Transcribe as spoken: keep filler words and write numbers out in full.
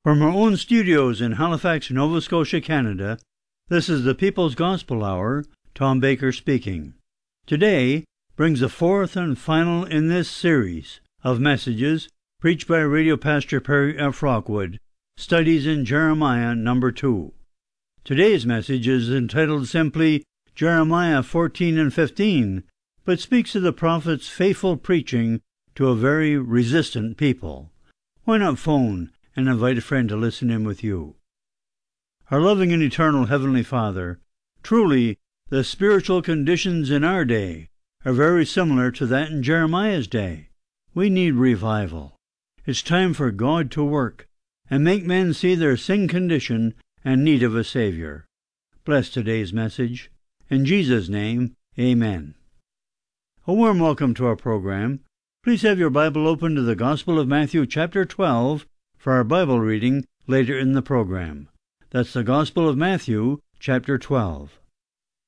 From our own studios in Halifax, Nova Scotia, Canada, this is the People's Gospel Hour, Tom Baker speaking. Today brings the fourth and final in this series of messages preached by Radio Pastor Perry F. Rockwood, Studies in Jeremiah number two. Today's message is entitled simply Jeremiah fourteen and fifteen, but speaks of the prophet's faithful preaching to a very resistant people. Why not phone and invite a friend to listen in with you? Our loving and eternal Heavenly Father, truly the spiritual conditions in our day are very similar to that in Jeremiah's day. We need revival. It's time for God to work and make men see their sin condition and need of a Savior. Bless today's message. In Jesus' name, amen. A warm welcome to our program. Please have your Bible open to the Gospel of Matthew chapter twelve for our Bible reading later in the program. That's the Gospel of Matthew chapter twelve.